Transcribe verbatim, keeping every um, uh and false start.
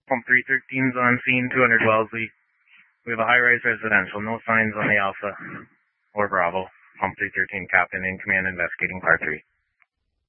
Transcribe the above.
Pump three thirteen's on scene, two hundred Wellesley. We have a high-rise residential, no signs on the Alpha or Bravo. Pump three thirteen, Captain, in command, investigating par three.